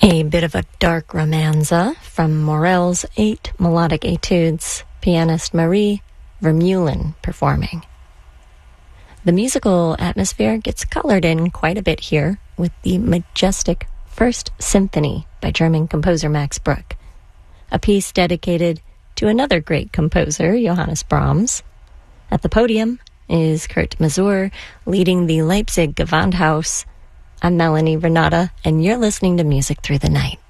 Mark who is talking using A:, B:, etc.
A: A bit of a dark romanza from Morel's 8 melodic etudes, pianist Marie Vermeulen performing. The musical atmosphere gets colored in quite a bit here with the majestic First Symphony by German composer Max Bruch, a piece dedicated to another great composer, Johannes Brahms. At the podium is Kurt Masur leading the Leipzig Gewandhaus. I'm Melanie Renata, and you're listening to Music Through the Night.